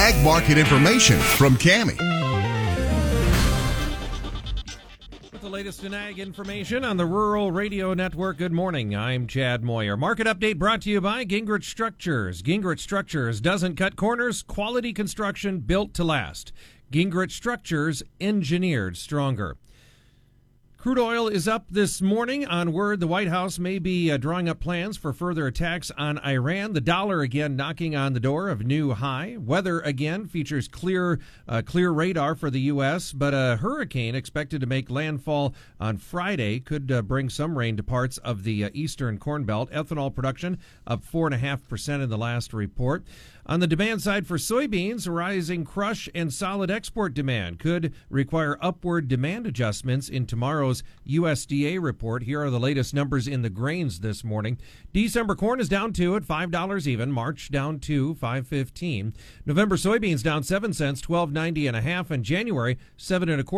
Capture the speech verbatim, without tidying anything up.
ag market information from Cami. With the latest in ag information on the Rural Radio Network, good morning. I'm Chad Moyer. Market update brought to you by Gingrich Structures. Gingrich Structures doesn't cut corners, quality construction built to last. Gingrich Structures, engineered stronger. Crude oil is up this morning on word the White House may be uh, drawing up plans for further attacks on Iran. The dollar again knocking on the door of new high. Weather again features clear uh, clear radar for the U S, but a hurricane expected to make landfall on Friday could uh, bring some rain to parts of the uh, eastern Corn Belt. Ethanol production up four point five percent in the last report. On the demand side for soybeans, rising crush and solid export demand could require upward demand adjustments in tomorrow's U S D A report. Here are the latest numbers in the grains this morning. December corn is down two at five dollars even. March down two, five fifteen. November soybeans down seven cents, twelve ninety and a half. And January seven and a quarter.